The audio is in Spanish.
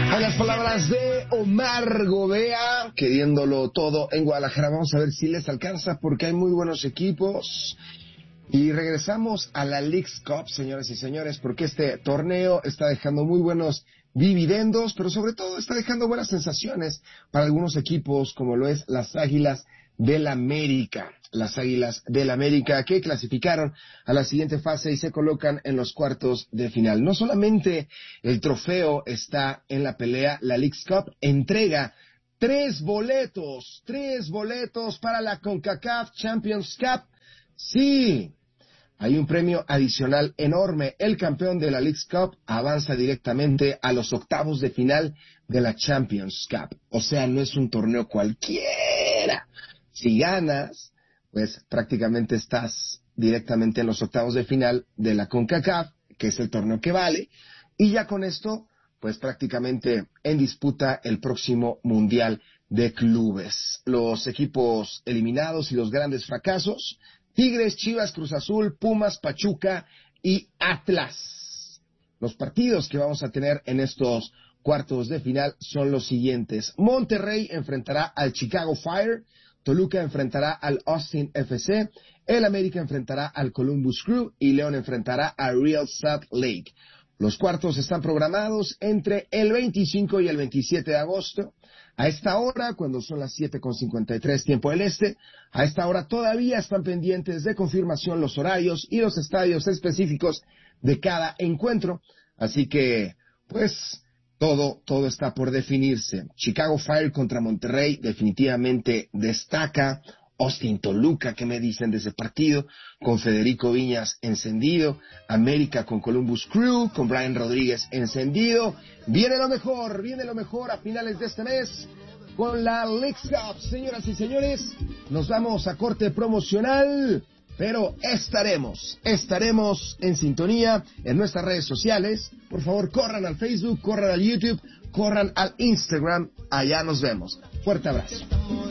A las palabras de Omar Gobea, queriéndolo todo en Guadalajara. Vamos a ver si les alcanza porque hay muy buenos equipos. Y regresamos a la Leagues Cup, señoras y señores, porque este torneo está dejando muy buenos dividendos, pero sobre todo está dejando buenas sensaciones para algunos equipos, como lo es las Águilas del América. Las Águilas del América que clasificaron a la siguiente fase y se colocan en los cuartos de final. No solamente el trofeo está en la pelea, la Leagues Cup entrega tres boletos para la CONCACAF Champions Cup. Sí, hay un premio adicional enorme. El campeón de la Leagues Cup avanza directamente a los octavos de final de la Champions Cup. O sea, no es un torneo cualquiera. Si ganas, pues prácticamente estás directamente en los octavos de final de la CONCACAF, que es el torneo que vale. Y ya con esto, pues prácticamente en disputa el próximo Mundial de Clubes. Los equipos eliminados y los grandes fracasos: Tigres, Chivas, Cruz Azul, Pumas, Pachuca y Atlas. Los partidos que vamos a tener en estos cuartos de final son los siguientes. Monterrey enfrentará al Chicago Fire, Toluca enfrentará al Austin FC, el América enfrentará al Columbus Crew y León enfrentará a Real Salt Lake. Los cuartos están programados entre el 25 y el 27 de agosto. A esta hora, cuando son las 7:53 tiempo del este, a esta hora todavía están pendientes de confirmación los horarios y los estadios específicos de cada encuentro. Así que, pues, todo está por definirse. Chicago Fire contra Monterrey definitivamente destaca. Austin Toluca, ¿qué me dicen de ese partido? Con Federico Viñas encendido. América con Columbus Crew, con Brian Rodríguez encendido. Viene lo mejor a finales de este mes con la Leagues Cup. Señoras y señores, nos vamos a corte promocional, pero estaremos en sintonía en nuestras redes sociales. Por favor, corran al Facebook, corran al YouTube, corran al Instagram. Allá nos vemos. Fuerte abrazo.